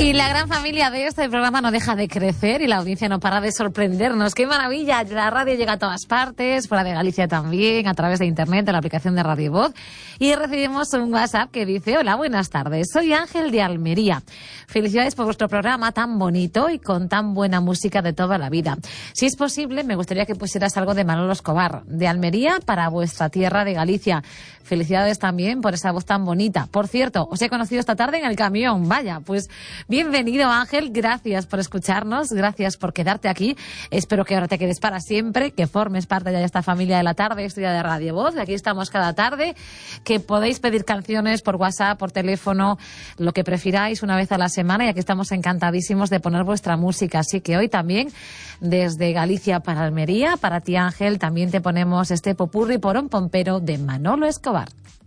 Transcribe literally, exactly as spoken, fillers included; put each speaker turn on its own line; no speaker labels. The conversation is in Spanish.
Y la gran familia de este programa no deja de crecer y la audiencia no para de sorprendernos. ¡Qué maravilla! La radio llega a todas partes, fuera de Galicia también, a través de internet, de la aplicación de Radio Voz. Y recibimos un WhatsApp que dice: hola, buenas tardes, soy Ángel de Almería. Felicidades por vuestro programa tan bonito y con tan buena música de toda la vida. Si es posible, me gustaría que pusieras algo de Manolo Escobar, de Almería para vuestra tierra de Galicia. Felicidades también por esa voz tan bonita. Por cierto, os he conocido esta tarde en el camión. Vaya, pues bienvenido, Ángel. Gracias por escucharnos, gracias por quedarte aquí. Espero que ahora te quedes para siempre, que formes parte ya de esta familia de la tarde, estudia de Radio Voz. Aquí estamos cada tarde, que podéis pedir canciones por WhatsApp, por teléfono, lo que prefiráis una vez a la semana, y aquí estamos encantadísimos de poner vuestra música. Así que hoy también, desde Galicia para Almería, para ti, Ángel, también te ponemos este popurrí por un pompero de Manolo Escobar.